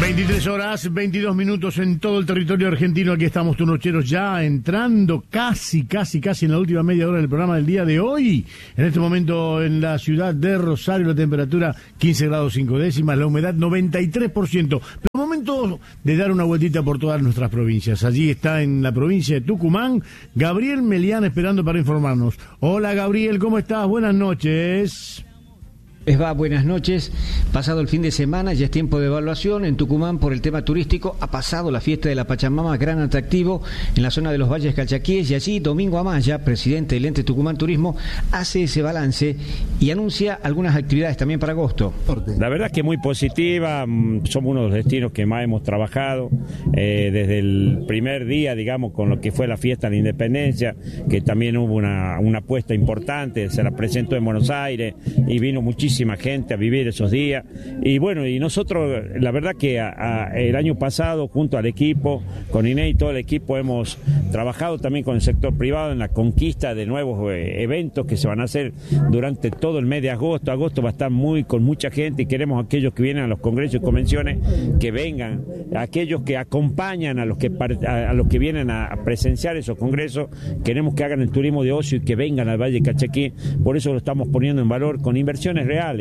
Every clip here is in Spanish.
23 horas, 22 minutos en todo el territorio argentino. Aquí estamos, tunocheros, ya entrando casi en la última media hora del programa del día de hoy. En este momento en la ciudad de Rosario la temperatura 15 grados 5 décimas, la humedad 93%. Pero momento de dar una vueltita por todas nuestras provincias. Allí está en la provincia de Tucumán Gabriel Melián esperando para informarnos. Hola Gabriel, ¿cómo estás? Buenas noches. Buenas noches. Pasado el fin de semana, ya es tiempo de evaluación en Tucumán por el tema turístico. Ha pasado la fiesta de la Pachamama, gran atractivo en la zona de los Valles Calchaquíes, y allí Domingo Amaya, presidente del ente Tucumán Turismo, hace ese balance y anuncia algunas actividades también para agosto. La verdad es que muy positiva, somos uno de los destinos que más hemos trabajado desde el primer día, digamos, con lo que fue la fiesta de la Independencia, que también hubo una apuesta importante, se la presentó en Buenos Aires y vino muchísima gente a vivir esos días. Y bueno, y nosotros, la verdad que el año pasado, junto al equipo, con Inés y todo el equipo, hemos trabajado también con el sector privado en la conquista de nuevos eventos que se van a hacer durante todo el mes de agosto. Agosto va a estar con mucha gente y queremos a aquellos que vienen a los congresos y convenciones que vengan, a aquellos que acompañan a los que vienen a presenciar esos congresos. Queremos que hagan el turismo de ocio y que vengan al Valle Calchaquí. Por eso lo estamos poniendo en valor con inversiones reales,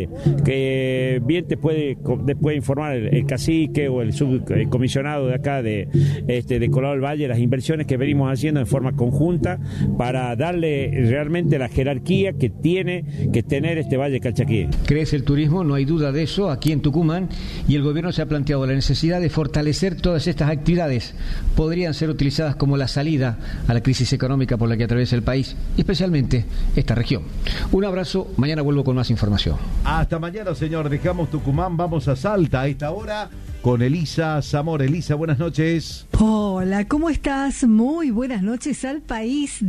que bien te puede después informar el cacique o el subcomisionado de acá de Colorado del Valle, las inversiones que venimos haciendo en forma conjunta para darle realmente la jerarquía que tiene que tener este Valle Calchaquí. Crece el turismo, no hay duda de eso, aquí en Tucumán, y el gobierno se ha planteado la necesidad de fortalecer todas estas actividades. Podrían ser utilizadas como la salida a la crisis económica por la que atraviesa el país, y especialmente esta región. Un abrazo, mañana vuelvo con más información. Hasta mañana, señor. Dejamos Tucumán, vamos a Salta a esta hora con Elisa Zamora. Elisa, buenas noches. Hola, ¿cómo estás? Muy buenas noches al país.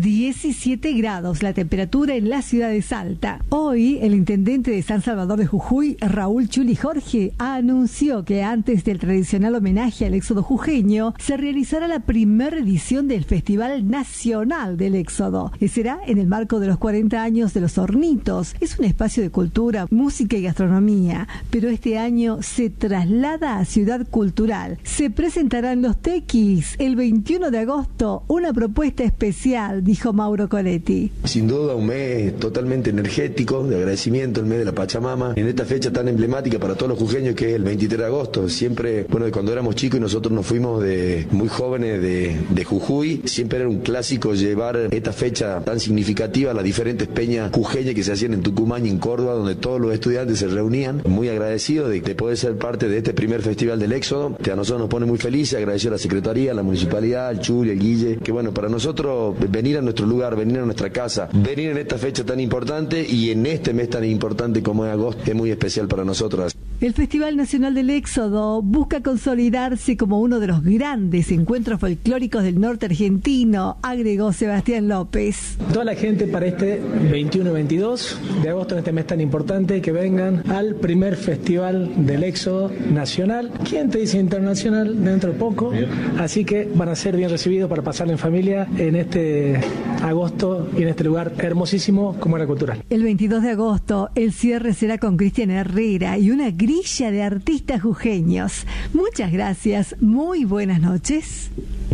17 grados la temperatura en la ciudad de Salta. Hoy, el intendente de San Salvador de Jujuy, Raúl Chuli Jorge, anunció que antes del tradicional homenaje al éxodo jujeño, se realizará la primera edición del Festival Nacional del Éxodo, que será en el marco de los 40 años de los Hornitos. Es un espacio de cultura, música y gastronomía, pero este año se traslada a Ciudad Cultural. Se presentarán los tequis el 21 de agosto, una propuesta especial, dijo Mauro Coletti. Sin duda un mes totalmente energético, de agradecimiento, el mes de la Pachamama, en esta fecha tan emblemática para todos los jujeños que es el 23 de agosto. Siempre, de cuando éramos chicos y nosotros nos fuimos de muy jóvenes de Jujuy, siempre era un clásico llevar esta fecha tan significativa a las diferentes peñas jujeñas que se hacían en Tucumán y en Córdoba, donde todos los estudiantes se reunían. Muy agradecido de poder ser parte de este primer Festival del Éxodo. A nosotros nos pone muy felices, agradecer a la Secretaría, a la Municipalidad, al Chuli, al Guille, que para nosotros venir a nuestro lugar, venir a nuestra casa, venir en esta fecha tan importante y en este mes tan importante como es agosto, es muy especial para nosotros. El Festival Nacional del Éxodo busca consolidarse como uno de los grandes encuentros folclóricos del norte argentino, agregó Sebastián López. Toda la gente para este 21 y 22 de agosto, en este mes tan importante, que vengan al primer Festival del Éxodo Nacional. ¿Quién te dice internacional? Dentro de poco. Así que van a ser bien recibidos para pasarla en familia en este agosto y en este lugar hermosísimo como era cultural. El 22 de agosto el cierre será con Cristian Herrera y una grilla de artistas jujeños. Muchas gracias, muy buenas noches.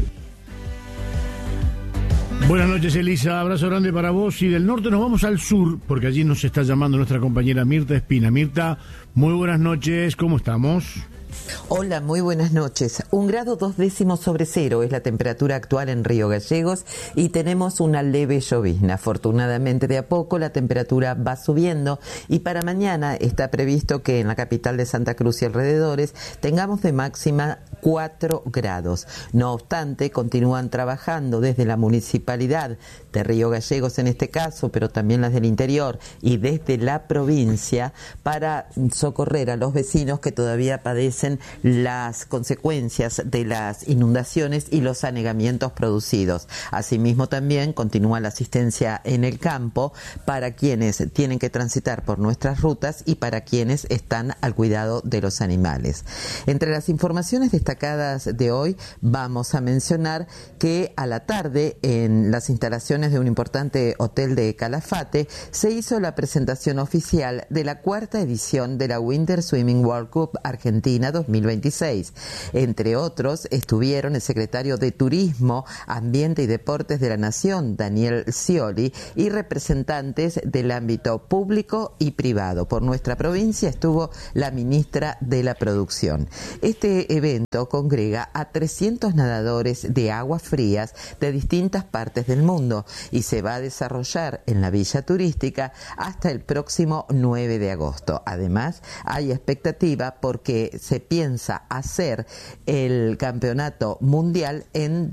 Buenas noches, Elisa, abrazo grande para vos. Y del norte nos vamos al sur, porque allí nos está llamando nuestra compañera Mirta Espina. Mirta, muy buenas noches, ¿cómo estamos? Hola, muy buenas noches. 1 grado 2 décimos sobre cero es la temperatura actual en Río Gallegos y tenemos una leve llovizna. Afortunadamente de a poco la temperatura va subiendo y para mañana está previsto que en la capital de Santa Cruz y alrededores tengamos de máxima 4 grados. No obstante, continúan trabajando desde la municipalidad de Río Gallegos en este caso, pero también las del interior y desde la provincia para socorrer a los vecinos que todavía padecen las consecuencias de las inundaciones y los anegamientos producidos. Asimismo, también continúa la asistencia en el campo para quienes tienen que transitar por nuestras rutas y para quienes están al cuidado de los animales. Entre las informaciones destacadas de hoy vamos a mencionar que a la tarde en las instalaciones de un importante hotel de Calafate se hizo la presentación oficial de la 4ª edición de la Winter Swimming World Cup Argentina 2020. 2026. Entre otros, estuvieron el secretario de Turismo, Ambiente y Deportes de la Nación, Daniel Scioli, y representantes del ámbito público y privado. Por nuestra provincia estuvo la ministra de la Producción. Este evento congrega a 300 nadadores de aguas frías de distintas partes del mundo y se va a desarrollar en la Villa Turística hasta el próximo 9 de agosto. Además, hay expectativa porque se piensa hacer el campeonato mundial en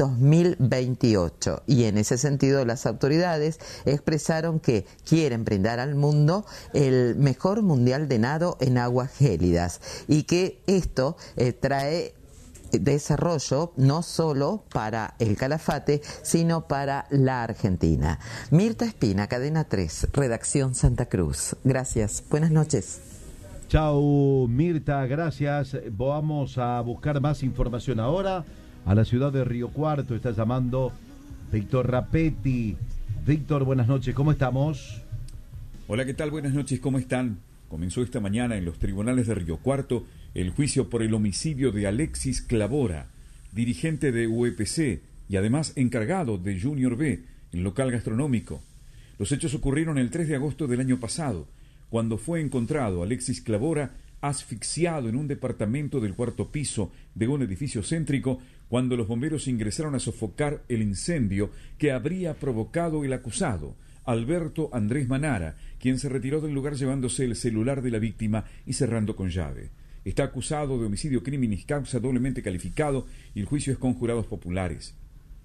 2028 y en ese sentido las autoridades expresaron que quieren brindar al mundo el mejor mundial de nado en aguas gélidas y que esto trae desarrollo no solo para el Calafate, sino para la Argentina. Mirta Espina, Cadena 3, Redacción Santa Cruz. Gracias, buenas noches. Chau, Mirta, gracias. Vamos a buscar más información ahora. A la ciudad de Río Cuarto está llamando Víctor Rapetti. Víctor, buenas noches, ¿cómo estamos? Hola, ¿qué tal? Buenas noches, ¿cómo están? Comenzó esta mañana en los tribunales de Río Cuarto el juicio por el homicidio de Alexis Clavora, dirigente de UEPC y además encargado de Junior B, el local gastronómico. Los hechos ocurrieron el 3 de agosto del año pasado, cuando fue encontrado Alexis Clavora asfixiado en un departamento del cuarto piso de un edificio céntrico cuando los bomberos ingresaron a sofocar el incendio que habría provocado el acusado, Alberto Andrés Manara, quien se retiró del lugar llevándose el celular de la víctima y cerrando con llave. Está acusado de homicidio criminis causa doblemente calificado y el juicio es con jurados populares.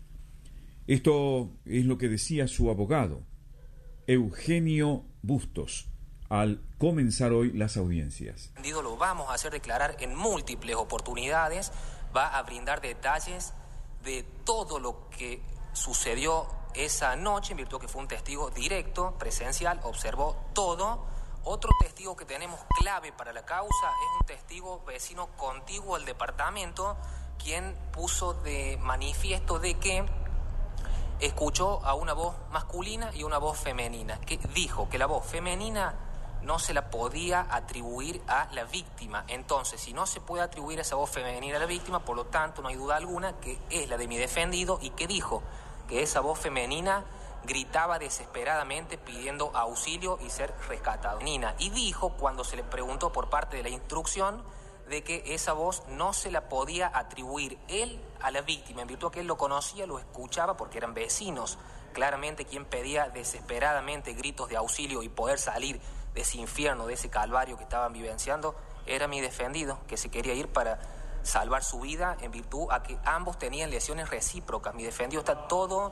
Esto es lo que decía su abogado, Eugenio Bustos, al comenzar hoy las audiencias. Lo vamos a hacer declarar en múltiples oportunidades, va a brindar detalles de todo lo que sucedió esa noche, en virtud que fue un testigo directo, presencial, observó todo. Otro testigo que tenemos clave para la causa es un testigo vecino contiguo al departamento, quien puso de manifiesto de que escuchó a una voz masculina y una voz femenina, que dijo que la voz femenina no se la podía atribuir a la víctima. Entonces, si no se puede atribuir esa voz femenina a la víctima, por lo tanto, no hay duda alguna que es la de mi defendido, y que dijo que esa voz femenina gritaba desesperadamente pidiendo auxilio y ser rescatado. Y dijo, cuando se le preguntó por parte de la instrucción, de que esa voz no se la podía atribuir él a la víctima, en virtud que él lo conocía, lo escuchaba, porque eran vecinos. Claramente quien pedía desesperadamente gritos de auxilio y poder salir de ese infierno, de ese calvario que estaban vivenciando, era mi defendido, que se quería ir para salvar su vida, en virtud a que ambos tenían lesiones recíprocas. Mi defendido está todo,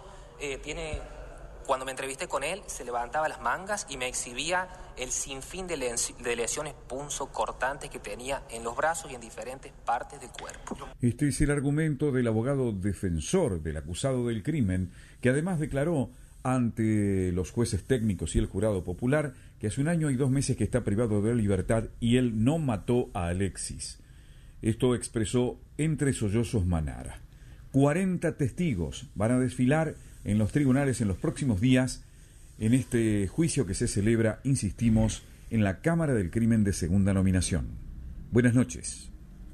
cuando me entrevisté con él, se levantaba las mangas y me exhibía el sinfín de lesiones punzocortantes que tenía en los brazos y en diferentes partes del cuerpo. Este es el argumento del abogado defensor del acusado del crimen, que además declaró ante los jueces técnicos y el jurado popular que hace 1 año y 2 meses que está privado de libertad y él no mató a Alexis. Esto expresó entre sollozos Manara. 40 testigos van a desfilar en los tribunales en los próximos días en este juicio que se celebra, insistimos, en la Cámara del Crimen de Segunda Nominación. Buenas noches.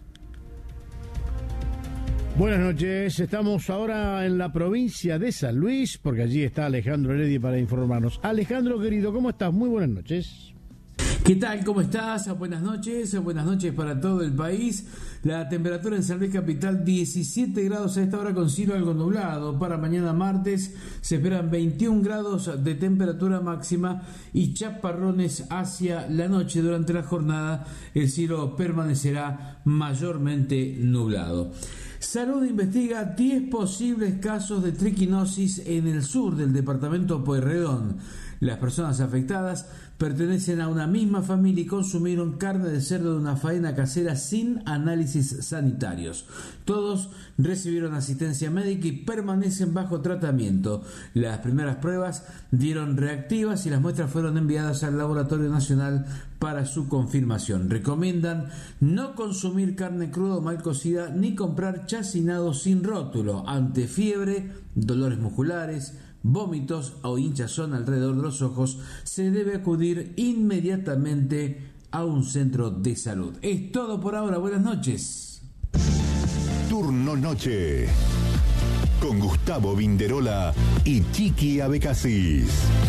Buenas noches, estamos ahora en la provincia de San Luis, porque allí está Alejandro Heredia para informarnos. Alejandro, querido, ¿cómo estás? Muy buenas noches. ¿Qué tal? ¿Cómo estás? Buenas noches para todo el país. La temperatura en San Luis Capital 17 grados a esta hora con cielo algo nublado. Para mañana martes se esperan 21 grados de temperatura máxima y chaparrones hacia la noche. Durante la jornada el cielo permanecerá mayormente nublado. Salud investiga 10 posibles casos de triquinosis en el sur del departamento Pueyrredón. Las personas afectadas pertenecen a una misma familia y consumieron carne de cerdo de una faena casera sin análisis sanitarios. Todos recibieron asistencia médica y permanecen bajo tratamiento. Las primeras pruebas dieron reactivas y las muestras fueron enviadas al Laboratorio Nacional para su confirmación. Recomiendan no consumir carne cruda o mal cocida ni comprar chacinado sin rótulo. Ante fiebre, dolores musculares, vómitos o hinchazón alrededor de los ojos, se debe acudir inmediatamente a un centro de salud. Es todo por ahora. Buenas noches. Noche. Con Gustavo Vinderola y Chiqui Abecasis.